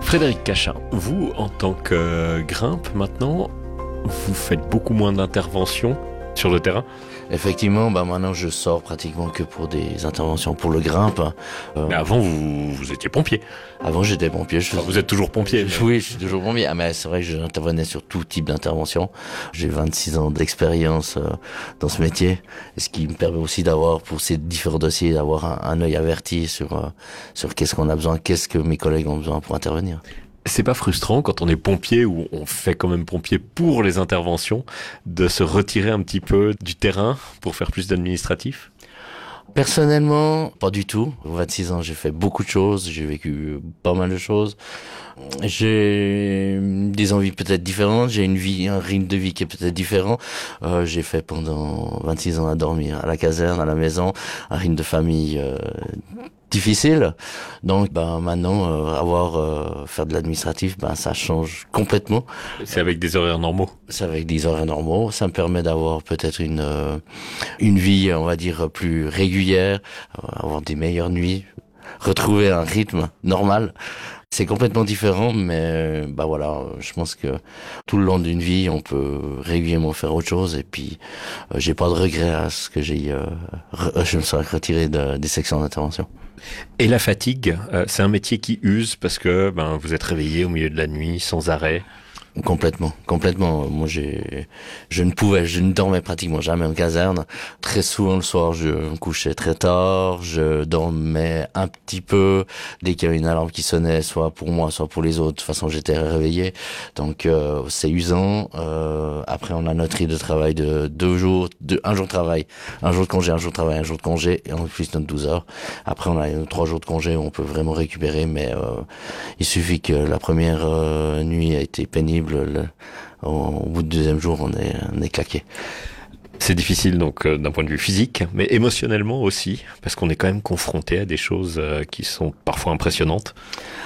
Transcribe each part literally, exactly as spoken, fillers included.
Frédéric Cachin, vous, en tant que grimpe maintenant, vous faites beaucoup moins d'interventions sur le terrain? Effectivement, bah maintenant je sors pratiquement que pour des interventions pour le grimpe. Euh, mais avant, vous, vous étiez pompier. Avant, j'étais pompier. Je enfin, vous êtes toujours pompier. Mais... Oui, je suis toujours pompier. Ah, mais c'est vrai que j'intervenais sur tout type d'intervention. J'ai vingt-six ans d'expérience euh, dans ce métier, ce qui me permet aussi d'avoir, pour ces différents dossiers, d'avoir un, un œil averti sur euh, sur qu'est-ce qu'on a besoin, qu'est-ce que mes collègues ont besoin pour intervenir. C'est pas frustrant quand on est pompier ou on fait quand même pompier pour les interventions de se retirer un petit peu du terrain pour faire plus d'administratif? Personnellement, pas du tout. vingt-six ans, j'ai fait beaucoup de choses, j'ai vécu pas mal de choses. J'ai des envies peut-être différentes, j'ai une vie, un rythme de vie qui est peut-être différent. Euh, j'ai fait pendant vingt-six ans à dormir à la caserne, à la maison, un rythme de famille euh, difficile. Donc, ben maintenant, euh, avoir euh, faire de l'administratif, ben ça change complètement. C'est avec des horaires normaux. C'est avec des horaires normaux. Ça me permet d'avoir peut-être une euh, une vie, on va dire, plus régulière, avoir des meilleures nuits, retrouver un rythme normal. C'est complètement différent, mais bah voilà, je pense que tout le long d'une vie, on peut régulièrement faire autre chose. Et puis, euh, j'ai pas de regret à ce que j'ai, euh, re- je me sois retiré de, des sections d'intervention. Et la fatigue, euh, c'est un métier qui use parce que ben vous êtes réveillé au milieu de la nuit sans arrêt. Complètement, complètement. Moi, j'ai, je ne pouvais, je ne dormais pratiquement jamais en caserne. Très souvent le soir, je me couchais très tard, je dormais un petit peu dès qu'il y avait une alarme qui sonnait, soit pour moi, soit pour les autres. De toute façon, j'étais réveillé. Donc, euh, c'est usant. Euh, après, on a notre rythme de travail de deux jours, de un jour de travail, un jour de congé, un jour de travail, un jour de congé, et en plus notre douze heures. Après, on a trois jours de congé où on peut vraiment récupérer, mais euh, il suffit que la première euh, nuit a été pénible. Le, au, au bout du deuxième jour, on est, on est claqué. C'est difficile donc euh, d'un point de vue physique, mais émotionnellement aussi, parce qu'on est quand même confronté à des choses euh, qui sont parfois impressionnantes.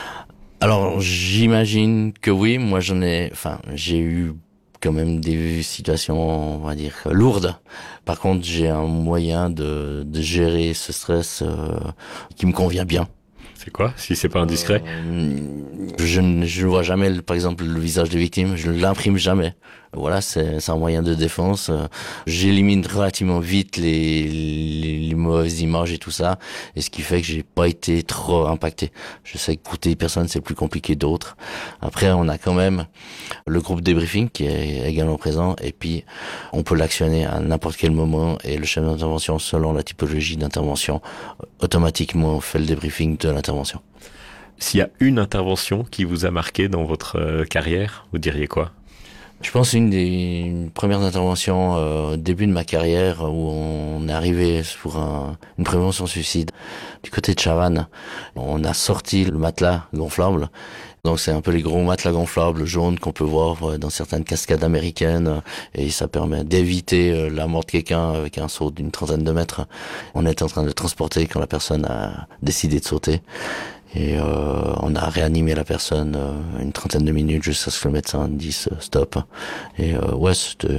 Alors, j'imagine que oui. Moi, j'en ai, enfin, j'ai eu quand même des situations, on va dire, lourdes. Par contre, j'ai un moyen de, de gérer ce stress euh, qui me convient bien. C'est quoi, si c'est pas indiscret? euh, Je ne je ne vois jamais, par exemple, le visage des victimes. Je ne l'imprime jamais. Voilà, c'est, c'est un moyen de défense. J'élimine relativement vite les, les, les mauvaises images et tout ça, et ce qui fait que j'ai pas été trop impacté. Je sais que pour des personnes, c'est plus compliqué d'autres. Après, on a quand même le groupe débriefing qui est également présent, et puis on peut l'actionner à n'importe quel moment, et le chef d'intervention, selon la typologie d'intervention, automatiquement fait le débriefing de l'intervention. S'il y a une intervention qui vous a marqué dans votre euh, carrière, vous diriez quoi? Je pense une des premières interventions euh, au début de ma carrière où on est arrivé pour un, une prévention suicide du côté de Chavannes. On a sorti le matelas gonflable. Donc c'est un peu les gros matelas gonflables jaunes qu'on peut voir dans certaines cascades américaines, et ça permet d'éviter la mort de quelqu'un avec un saut d'une trentaine de mètres. On était en train de le transporter quand la personne a décidé de sauter. Et euh, on a réanimé la personne euh, une trentaine de minutes jusqu'à ce que le médecin dise euh, stop. Et euh, ouais, c'était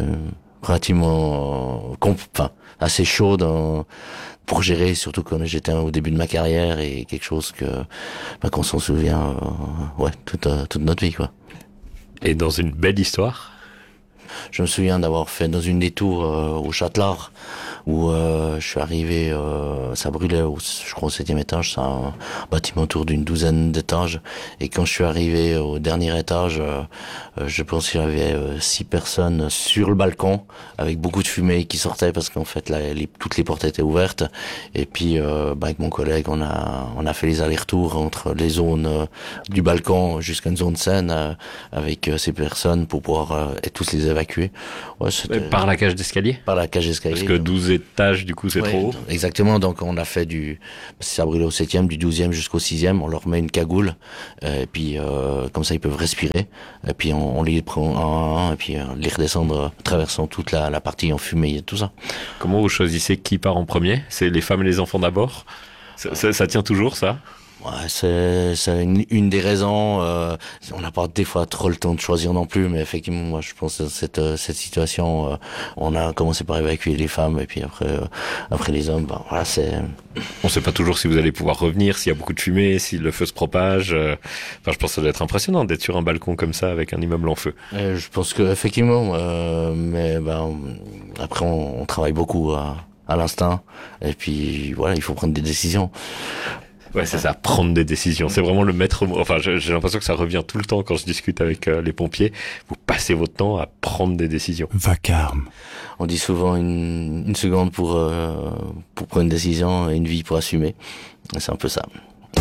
relativement, euh, comp- enfin, assez chaud dans, pour gérer, surtout quand j'étais au début de ma carrière, et quelque chose que bah, qu'on s'en souvient, euh, ouais, toute euh, toute notre vie, quoi. Et dans une belle histoire? Je me souviens d'avoir fait dans une des tours euh, au Châtelard, où euh, je suis arrivé, euh, ça brûlait, au, je crois au septième étage, c'est un bâtiment autour d'une douzaine d'étages, et quand je suis arrivé au dernier étage, euh, je pense qu'il y avait euh, six personnes sur le balcon, avec beaucoup de fumée qui sortait, parce qu'en fait là, les, toutes les portes étaient ouvertes, et puis euh, bah, avec mon collègue, on a on a fait les allers-retours entre les zones euh, du balcon jusqu'à une zone saine, euh, avec euh, ces personnes pour pouvoir euh, tous les évacuer. Ouais, par la cage d'escalier? Par la cage d'escalier. Parce que douze étages, du coup, c'est ouais, trop haut. Exactement. Donc, on a fait du, ça brûlait au septième, du douzième jusqu'au sixième. On leur met une cagoule, euh, et puis, euh, comme ça, ils peuvent respirer. Et puis, on, on les prend un à un, et puis, euh, les redescendre, traversant toute la, la partie en fumée et tout ça. Comment vous choisissez qui part en premier? C'est les femmes et les enfants d'abord? Ça, ça, ça tient toujours, ça? Ouais, c'est, c'est une, une des raisons. Euh, on n'a pas des fois trop le temps de choisir non plus, mais effectivement, moi, je pense que cette cette situation, euh, on a commencé par évacuer les femmes et puis après euh, après les hommes. Ben, voilà, c'est. On ne sait pas toujours si vous allez pouvoir revenir, s'il y a beaucoup de fumée, si le feu se propage. Euh... Enfin, je pense que ça doit être impressionnant d'être sur un balcon comme ça avec un immeuble en feu. Et je pense que effectivement, euh, mais ben après, on, on travaille beaucoup à, à l'instinct et puis voilà, il faut prendre des décisions. Ouais, c'est ça, prendre des décisions. C'est vraiment le maître mot. Enfin, j'ai, j'ai l'impression que ça revient tout le temps quand je discute avec euh, les pompiers. Vous passez votre temps à prendre des décisions. Vacarme. On dit souvent une, une seconde pour, euh, pour prendre une décision et une vie pour assumer. Et c'est un peu ça.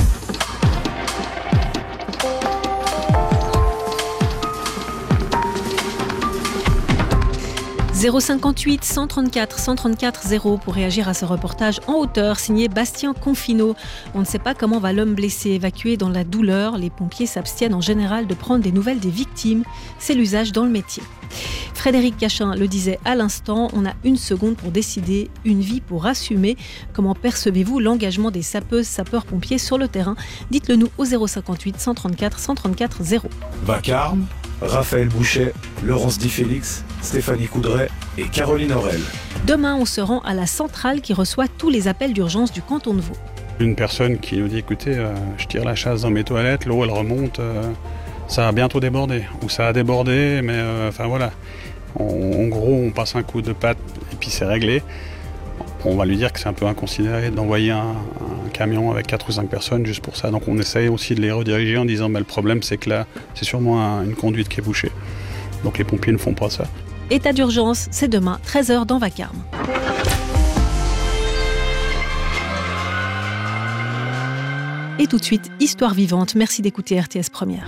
zéro cinquante-huit cent trente-quatre cent trente-quatre zéro pour réagir à ce reportage en hauteur signé Bastien Confino. On ne sait pas comment va l'homme blessé évacué dans la douleur. Les pompiers s'abstiennent en général de prendre des nouvelles des victimes. C'est l'usage dans le métier. Frédéric Cachin le disait à l'instant, on a une seconde pour décider, une vie pour assumer. Comment percevez-vous l'engagement des sapeuses, sapeurs-pompiers sur le terrain ? Dites-le nous au zéro cinquante-huit cent trente-quatre cent trente-quatre zéro. Vacarme, Raphaël Bouchet, Laurence Di Félix, Stéphanie Coudray et Caroline Aurel. Demain, on se rend à la centrale qui reçoit tous les appels d'urgence du canton de Vaud. Une personne qui nous dit, écoutez, euh, je tire la chasse dans mes toilettes, l'eau elle remonte, euh, ça a bientôt débordé. Ou ça a débordé, mais euh, enfin voilà. En, en gros, on passe un coup de patte et puis c'est réglé. On va lui dire que c'est un peu inconsidéré d'envoyer un, un camion avec quatre ou cinq personnes juste pour ça. Donc on essaye aussi de les rediriger en disant bah, le problème c'est que là, c'est sûrement un, une conduite qui est bouchée. Donc les pompiers ne font pas ça. État d'urgence, c'est demain, treize heures dans Vacarme. Et tout de suite, Histoire vivante. Merci d'écouter R T S Première.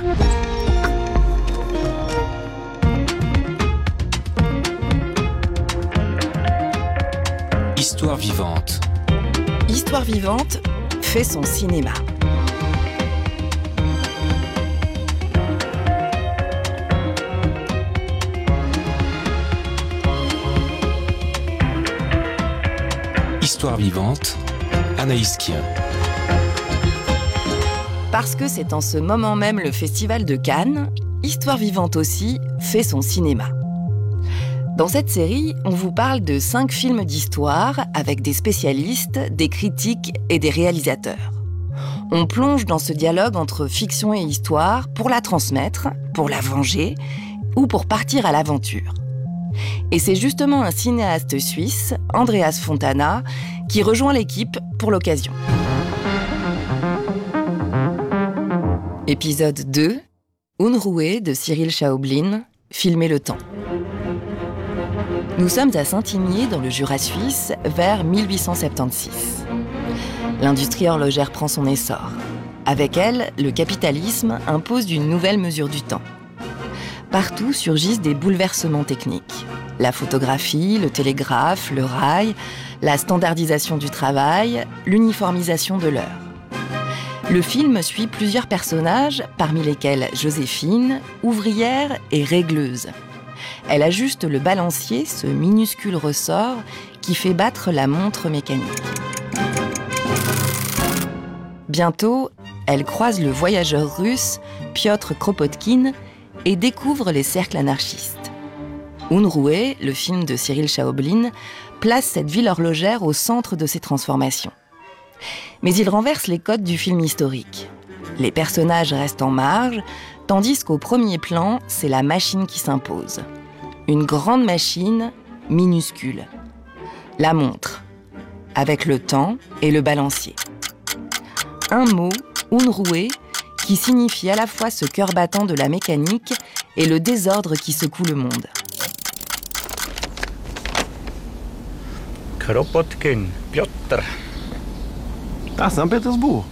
Histoire vivante. Histoire vivante fait son cinéma. Histoire vivante, Anaïs Kien. Parce que c'est en ce moment même le festival de Cannes, Histoire vivante aussi fait son cinéma. Dans cette série, on vous parle de cinq films d'histoire avec des spécialistes, des critiques et des réalisateurs. On plonge dans ce dialogue entre fiction et histoire pour la transmettre, pour la venger ou pour partir à l'aventure. Et c'est justement un cinéaste suisse, Andreas Fontana, qui rejoint l'équipe pour l'occasion. Épisode deux, Unruhe de Cyril Schaoblin, filmer le temps. Nous sommes à Saint-Imier, dans le Jura suisse, vers mille huit cent soixante-seize. L'industrie horlogère prend son essor. Avec elle, le capitalisme impose une nouvelle mesure du temps. Partout surgissent des bouleversements techniques. La photographie, le télégraphe, le rail, la standardisation du travail, l'uniformisation de l'heure. Le film suit plusieurs personnages, parmi lesquels Joséphine, ouvrière et régleuse. Elle ajuste le balancier, ce minuscule ressort qui fait battre la montre mécanique. Bientôt, elle croise le voyageur russe Piotr Kropotkin et découvre les cercles anarchistes. Unruhe, le film de Cyril Schaoblin, place cette ville horlogère au centre de ses transformations. Mais il renverse les codes du film historique. Les personnages restent en marge, tandis qu'au premier plan, c'est la machine qui s'impose. Une grande machine, minuscule. La montre, avec le temps et le balancier. Un mot, Unruhe, qui signifie à la fois ce cœur battant de la mécanique et le désordre qui secoue le monde. Kropotkin, Piotr. Ah, Saint-Pétersbourg.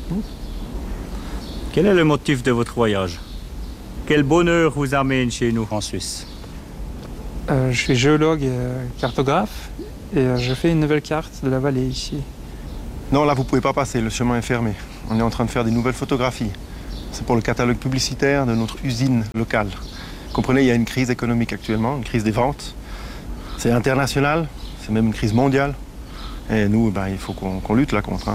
Quel est le motif de votre voyage? Quel bonheur vous amène chez nous en Suisse? euh, Je suis géologue et euh, cartographe et euh, je fais une nouvelle carte de la vallée ici. Non, là, vous pouvez pas passer, le chemin est fermé. On est en train de faire des nouvelles photographies. C'est pour le catalogue publicitaire de notre usine locale. Vous comprenez, il y a une crise économique actuellement, une crise des ventes. C'est international, c'est même une crise mondiale. Et nous, ben, il faut qu'on, qu'on lutte là contre. Hein.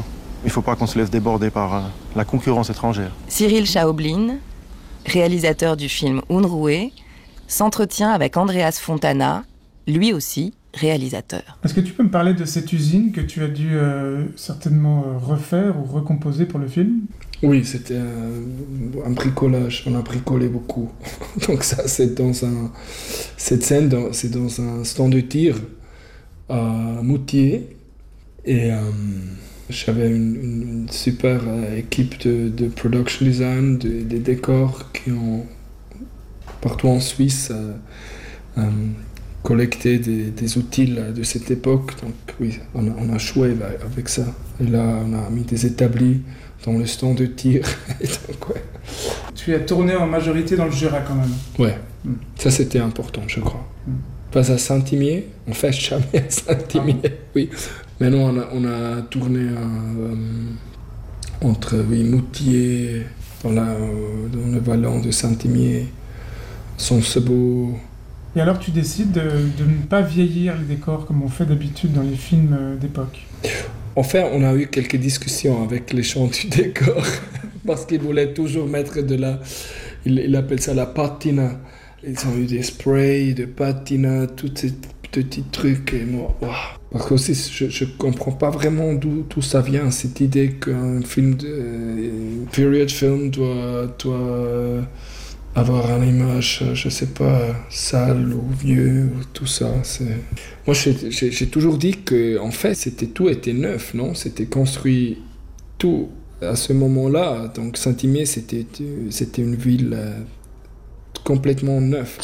Il ne faut pas qu'on se laisse déborder par euh, la concurrence étrangère. Cyril Schaoblin, réalisateur du film Unruhe, s'entretient avec Andreas Fontana, lui aussi réalisateur. Est-ce que tu peux me parler de cette usine que tu as dû euh, certainement euh, refaire ou recomposer pour le film ? Oui, c'était un, un bricolage, on a bricolé beaucoup. Donc ça, c'est dans un... Cette scène, dans, c'est dans un stand de tir à Moutier. Et euh, j'avais une, une super euh, équipe de, de production design, de, des décors qui ont, partout en Suisse, euh, euh, collecté des, des outils de cette époque. Donc oui, on a, on a joué avec ça. Et là, on a mis des établis dans le stand de tir. Donc, ouais. Tu as tourné en majorité dans le Jura quand même. Ouais, mm. Ça c'était important, je crois. Mm. Pas à Saint-Imier, on fait jamais à Saint-Imier, ah. Oui. Maintenant on a, on a tourné euh, entre oui, Moutier, dans, la, euh, dans le vallon de Saint-Imier, Sonsebo. Et alors tu décides de, de ne pas vieillir les décors comme on fait d'habitude dans les films d'époque. En fait, on a eu quelques discussions avec les gens du décor, parce qu'ils voulaient toujours mettre de la... Ils, ils appellent ça la patina. Ils ont eu des sprays de patina, tous ces petits trucs, et moi, wow. Parce que aussi, je ne comprends pas vraiment d'où tout ça vient, cette idée qu'un film de... Euh, period film doit... doit avoir une image, je sais pas, sale ou vieux, ou tout ça. C'est... Moi, j'ai, j'ai, j'ai toujours dit que, en fait, c'était, tout était neuf, non ? C'était construit tout à ce moment-là. Donc, Saint-Imier, c'était, c'était une ville euh, complètement neuve.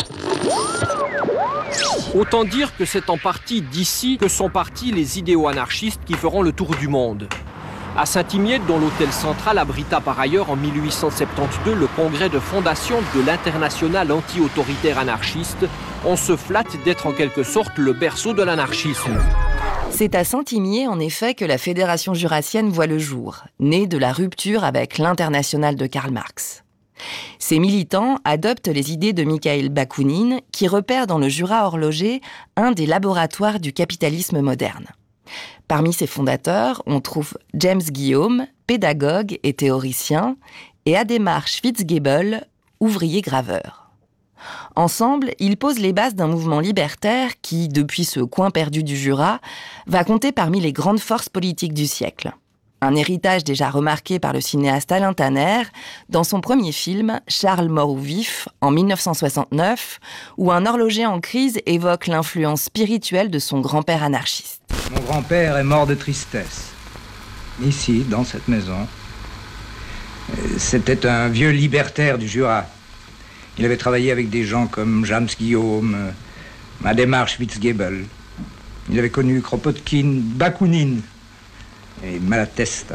Autant dire que c'est en partie d'ici que sont partis les idéaux anarchistes qui feront le tour du monde. À Saint-Imier, dont l'hôtel central abrita par ailleurs en mille huit cent soixante-douze le congrès de fondation de l'internationale anti-autoritaire anarchiste, on se flatte d'être en quelque sorte le berceau de l'anarchisme. C'est à Saint-Imier, en effet, que la Fédération jurassienne voit le jour, née de la rupture avec l'Internationale de Karl Marx. Ces militants adoptent les idées de Mikhail Bakounine, qui repère dans le Jura horloger un des laboratoires du capitalisme moderne. Parmi ses fondateurs, on trouve James Guillaume, pédagogue et théoricien, et Ademar Schwitzgebel, ouvrier graveur. Ensemble, ils posent les bases d'un mouvement libertaire qui, depuis ce coin perdu du Jura, va compter parmi les grandes forces politiques du siècle. Un héritage déjà remarqué par le cinéaste Alain Tanner dans son premier film, Charles mort ou vif, en mille neuf cent soixante-neuf, où un horloger en crise évoque l'influence spirituelle de son grand-père anarchiste. Mon grand-père est mort de tristesse. Ici, dans cette maison, c'était un vieux libertaire du Jura. Il avait travaillé avec des gens comme James Guillaume, Ademar Schwitzgebel. Il avait connu Kropotkin, Bakounine et Malatesta.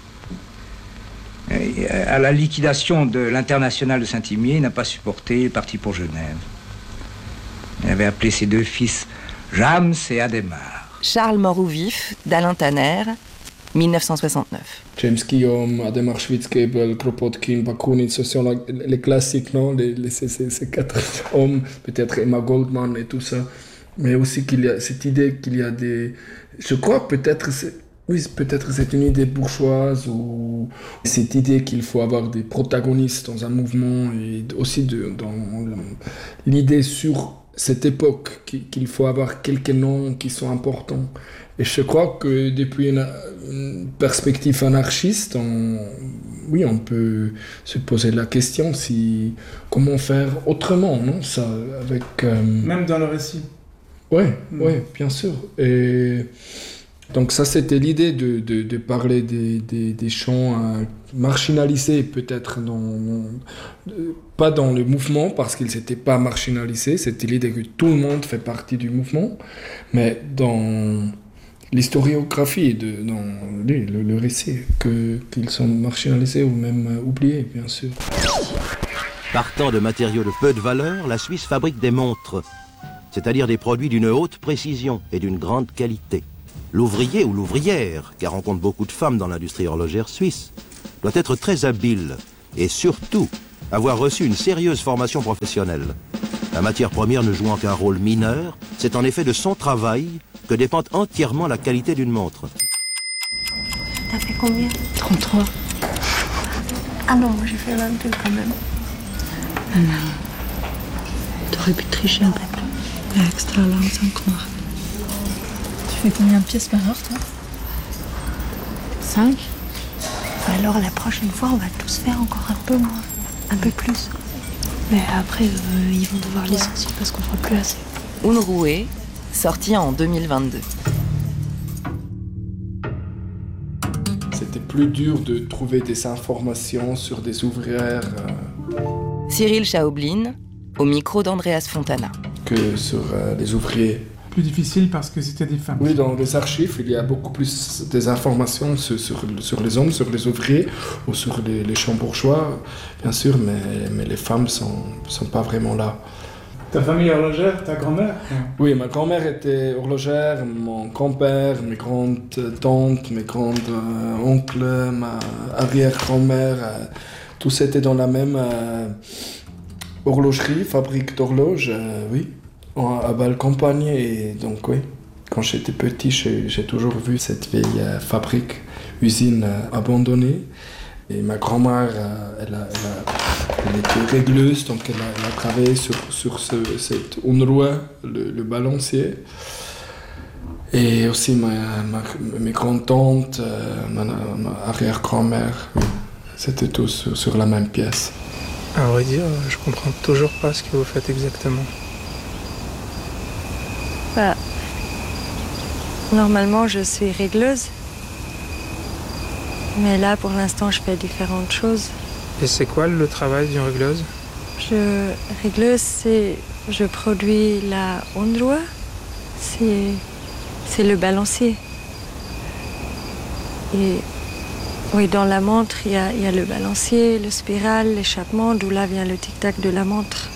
Et à la liquidation de l'Internationale de Saint-Imier, il n'a pas supporté, il est parti pour Genève. Il avait appelé ses deux fils James et Ademar. Charles mort ou vif, d'Alain Tanner, mille neuf cent soixante-neuf. James Guillaume, Ademar Schwitzgebel, Kropotkin, Bakounine, ce sont la, les classiques, non les, les, ces, ces quatre hommes, peut-être Emma Goldman et tout ça. Mais aussi qu'il y a cette idée qu'il y a des... Je crois peut-être... C'est... Oui, peut-être c'est une idée bourgeoise ou cette idée qu'il faut avoir des protagonistes dans un mouvement et aussi de, dans l'idée sur cette époque qu'il faut avoir quelques noms qui sont importants. Et je crois que depuis une, une perspective anarchiste, on, oui, on peut se poser la question si comment faire autrement, non, ça avec euh... même dans le récit. Ouais, mmh. ouais, bien sûr. Et donc ça, c'était l'idée de, de, de parler des, des, des champs euh, marginalisés, peut-être, dans, euh, pas dans le mouvement, parce qu'ils n'étaient pas marginalisés, c'était l'idée que tout le monde fait partie du mouvement, mais dans l'historiographie, de, dans le, le, le récit, que, qu'ils sont marginalisés ou même euh, oubliés, bien sûr. Partant de matériaux de peu de valeur, la Suisse fabrique des montres, c'est-à-dire des produits d'une haute précision et d'une grande qualité. L'ouvrier ou l'ouvrière, car on compte beaucoup de femmes dans l'industrie horlogère suisse, doit être très habile et surtout avoir reçu une sérieuse formation professionnelle. La matière première ne jouant qu'un rôle mineur, c'est en effet de son travail que dépend entièrement la qualité d'une montre. T'as fait combien? trente-trois. Ah non, moi j'ai fait vingt-deux quand même. Non. T'aurais pu tricher un peu plus. Extra langsam gemacht. Tu fais combien de pièces par heure, toi? cinq. Alors la prochaine fois, on va tous faire encore un peu moins, un peu plus. Mais après, euh, ils vont devoir licencier parce qu'on fera plus assez. Unruhe, sorti en deux mille vingt-deux. C'était plus dur de trouver des informations sur des ouvrières euh, Cyril Chaoblin, au micro d'Andreas Fontana. que sur euh, les ouvriers. Plus difficile parce que c'était des femmes. Oui, dans les archives, il y a beaucoup plus des informations sur, sur, sur les hommes, sur les ouvriers ou sur les, les champs bourgeois, bien sûr, mais, mais les femmes ne sont, sont pas vraiment là. Ta famille horlogère, ta grand-mère? Oui, ma grand-mère était horlogère, mon grand-père, mes grandes-tantes, mes grands-oncles, ma arrière-grand-mère, euh, tous étaient dans la même euh, horlogerie, fabrique d'horloges, euh, oui, à Bâle-Campagne. Et donc, oui, quand j'étais petit, j'ai, j'ai toujours vu cette vieille euh, fabrique, usine euh, abandonnée. Et ma grand-mère, euh, elle, a, elle, a, elle était régleuse, donc elle a, elle a travaillé sur, sur ce, cette Unruhe, le, le balancier. Et aussi ma, ma, mes grandes-tantes, euh, ma, ma arrière-grand-mère, oui, c'était tous sur, sur la même pièce. À vrai dire, je comprends toujours pas ce que vous faites exactement. Bah, normalement, je suis régleuse. Mais là, pour l'instant, je fais différentes choses. Et c'est quoi le travail d'une régleuse? Je, régleuse, c'est... Je produis la Unruhe. C'est... C'est le balancier. Et... Oui, dans la montre, il y a, il y a le balancier, le spiral, l'échappement, d'où là vient le tic-tac de la montre.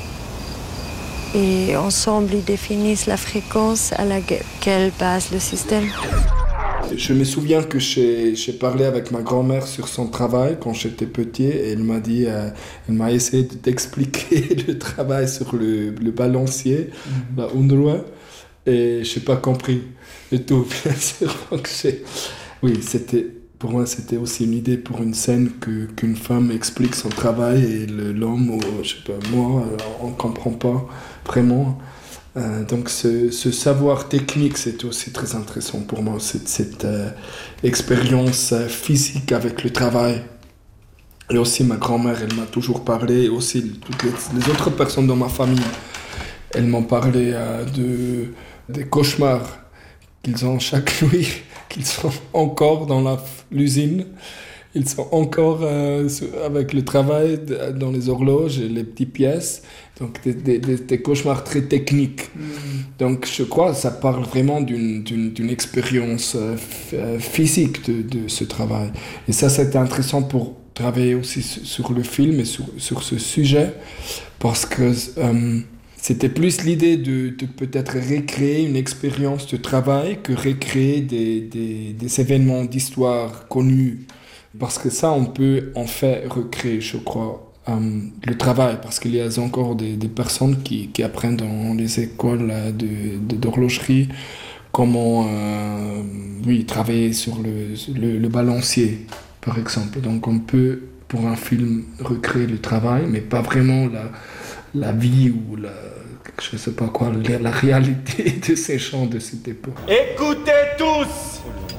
Et ensemble, ils définissent la fréquence à laquelle passe le système. Je me souviens que j'ai, j'ai parlé avec ma grand-mère sur son travail quand j'étais petit et elle m'a dit, euh, elle m'a essayé d'expliquer le travail sur le, le balancier, mm-hmm. la Unruhe, et je n'ai pas compris du tout, bien sûr. Donc j'ai... Oui, c'était, pour moi, c'était aussi une idée pour une scène que, qu'une femme explique son travail et le, l'homme, ou je sais pas, moi, on ne comprend pas vraiment. Euh, donc ce, ce savoir technique, c'est aussi très intéressant pour moi, cette, cette euh, expérience euh, physique avec le travail. Et aussi ma grand-mère, elle m'a toujours parlé, et aussi toutes les, les autres personnes dans ma famille, elles m'ont parlé euh, de, des cauchemars qu'ils ont chaque nuit, qu'ils sont encore dans la, l'usine. Ils sont encore euh, avec le travail dans les horloges et les petites pièces. Donc des, des, des cauchemars très techniques. Mm. Donc je crois que ça parle vraiment d'une, d'une, d'une expérience euh, f- physique de, de ce travail. Et ça, c'était intéressant pour travailler aussi sur le film et sur, sur ce sujet, parce que euh, c'était plus l'idée de, de peut-être recréer une expérience de travail que recréer des, des, des événements d'histoire connus. Parce que ça, on peut en fait recréer, je crois, euh, le travail. Parce qu'il y a encore des, des personnes qui, qui apprennent dans les écoles de, de, d'horlogerie comment euh, oui, travailler sur le, le, le balancier, par exemple. Donc on peut, pour un film, recréer le travail, mais pas vraiment la, la vie ou la, je sais pas quoi, la, la réalité de ces gens de cette époque. Écoutez tous!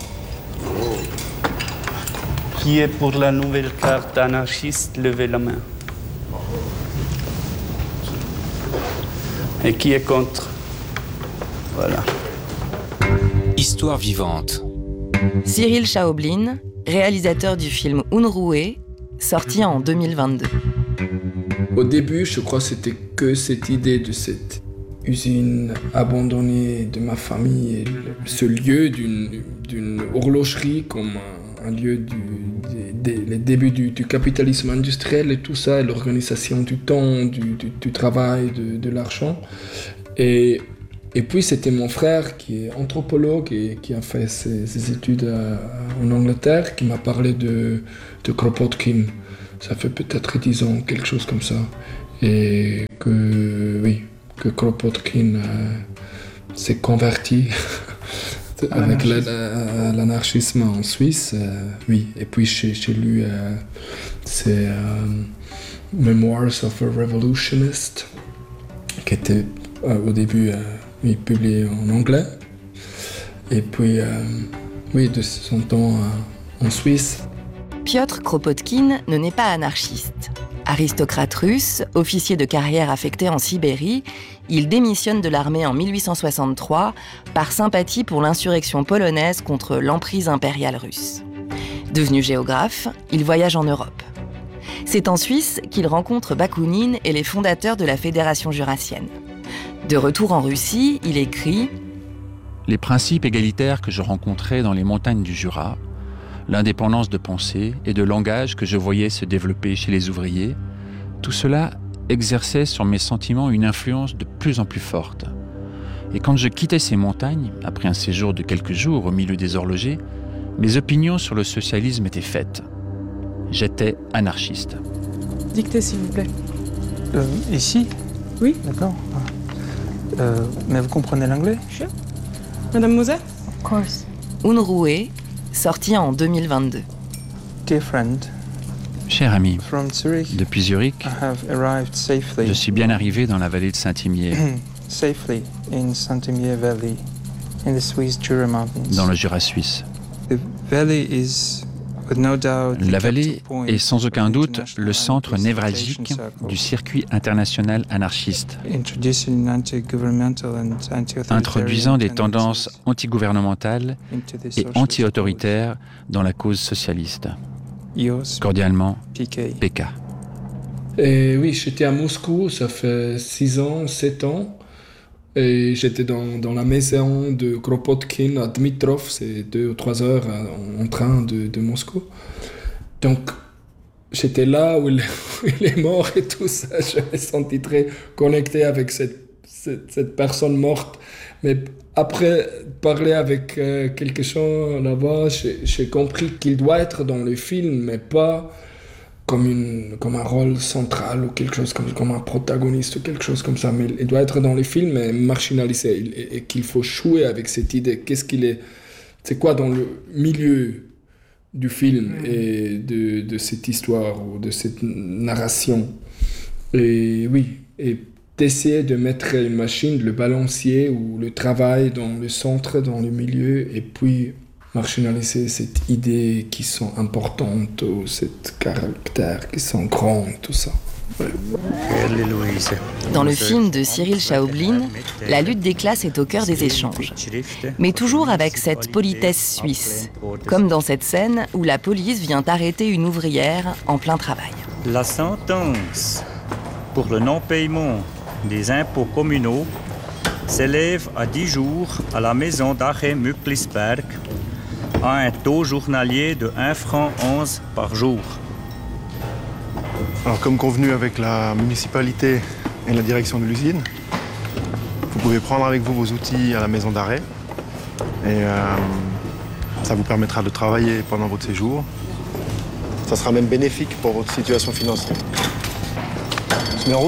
Qui est pour la nouvelle carte anarchiste, levez la main. Et qui est contre? Voilà. Histoire vivante. Cyril Chaoblin, réalisateur du film Unruhe, sorti en deux mille vingt-deux. Au début, je crois que c'était que cette idée de cette usine abandonnée de ma famille, et ce lieu d'une, d'une horlogerie comme un, un lieu du des, les débuts du, du capitalisme industriel et tout ça, et l'organisation du temps, du, du, du travail, de, de l'argent. Et, et puis c'était mon frère qui est anthropologue et qui a fait ses, ses études à, en Angleterre, qui m'a parlé de, de Kropotkin. Ça fait peut-être dix ans, quelque chose comme ça. Et que, oui, que Kropotkin euh, s'est converti Avec la, la, l'anarchisme en Suisse, euh, oui. Et puis j'ai, j'ai lu euh, c'est euh, Memoirs of a Revolutionist, qui était euh, au début euh, oui, publié en anglais. Et puis, euh, oui, de son temps euh, en Suisse. Piotr Kropotkin ne naît pas anarchiste. Aristocrate russe, officier de carrière affecté en Sibérie, il démissionne de l'armée en mille huit cent soixante-trois par sympathie pour l'insurrection polonaise contre l'emprise impériale russe. Devenu géographe, il voyage en Europe. C'est en Suisse qu'il rencontre Bakounine et les fondateurs de la Fédération jurassienne. De retour en Russie, il écrit « Les principes égalitaires que je rencontrais dans les montagnes du Jura, l'indépendance de pensée et de langage que je voyais se développer chez les ouvriers, tout cela exerçait sur mes sentiments une influence de plus en plus forte. Et quand je quittais ces montagnes, après un séjour de quelques jours au milieu des horlogers, mes opinions sur le socialisme étaient faites. J'étais anarchiste. » Dictez, s'il vous plaît. Euh, ici ? Oui. D'accord. Euh, mais vous comprenez l'anglais ? Sure. Madame Moser ? Of course. Unruhe, sorti en deux mille vingt-deux. Dear friend, cher ami, from Zurich, depuis Zurich, I have arrived safely. Je suis bien arrivé dans la vallée de Saint-Imier. Safely in Saint-Imier Valley, in the Swiss Jura Mountains. Dans le Jura suisse. The valley is, with no doubt, la vallée est sans aucun doute le centre névralgique du circuit international anarchiste, introduisant des tendances antigouvernementales et anti-autoritaires dans la cause socialiste. Cordialement, P K. Et oui, j'étais à Moscou, ça fait six ans, sept ans. Et j'étais dans, dans la maison de Kropotkin à Dmitrov, c'est deux ou trois heures en, en train de, de Moscou. Donc, j'étais là où il, où il est mort et tout ça. Je me sentis très connecté avec cette, cette, cette personne morte. Mais après parler avec euh, quelque chose là-bas, j'ai, j'ai compris qu'il doit être dans le film, mais pas comme, une, comme un rôle central ou quelque chose comme, comme un protagoniste ou quelque chose comme ça. Mais il doit être dans le film, mais marginalisé. Et, et qu'il faut jouer avec cette idée. Qu'est-ce qu'il est... C'est quoi dans le milieu du film et de, de cette histoire ou de cette narration. Et oui, et d'essayer de mettre une machine, le balancier ou le travail dans le centre, dans le milieu, et puis marginaliser cette idée qui sont importantes, ou cette caractère qui sont grands, tout ça. Ouais. Dans le film de Cyril Chaoblin, la lutte des classes est au cœur des échanges. Mais toujours avec cette politesse suisse, comme dans cette scène où la police vient arrêter une ouvrière en plein travail. La sentence pour le non-paiement des impôts communaux s'élève à dix jours à la maison d'arrêt Mücklisberg à un taux journalier de un franc onze par jour. Alors, comme convenu avec la municipalité et la direction de l'usine, vous pouvez prendre avec vous vos outils à la maison d'arrêt et euh, ça vous permettra de travailler pendant votre séjour. Ça sera même bénéfique pour votre situation financière. On se met en route ?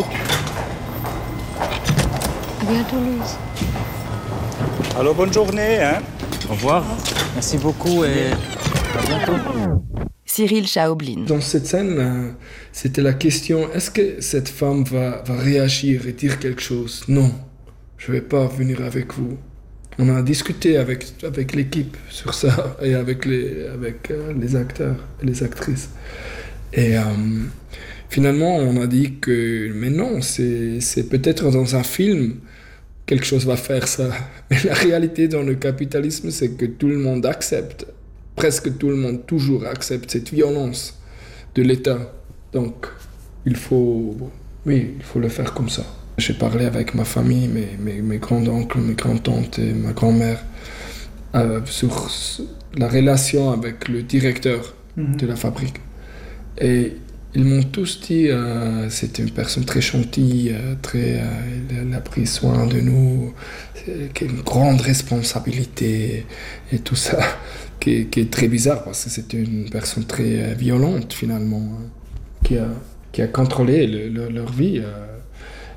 À bientôt, Louise. Alors, bonne journée, hein ? Au revoir. Merci beaucoup et à bientôt. Cyril Chaoblin. Dans cette scène, c'était la question, est-ce que cette femme va, va réagir et dire quelque chose ? Non, je ne vais pas venir avec vous. On a discuté avec, avec l'équipe sur ça et avec les, avec, euh, les acteurs et les actrices. Et euh, finalement, on a dit que, mais non, c'est, c'est peut-être dans un film, quelque chose va faire ça. Mais la réalité dans le capitalisme, c'est que tout le monde accepte. Presque tout le monde toujours accepte cette violence de l'État. Donc, il faut, oui, il faut le faire comme ça. J'ai parlé avec ma famille, mes, mes, mes grands-oncles, mes grands-tantes et ma grand-mère euh, sur la relation avec le directeur mm-hmm. de la fabrique. Et ils m'ont tous dit euh, c'était une personne très gentille, euh, très, euh, elle a pris soin de nous, c'est une grande responsabilité et tout ça. Qui est, qui est très bizarre parce que c'était une personne très euh, violente finalement, hein, qui, a, qui a contrôlé le, le, leur vie. Euh,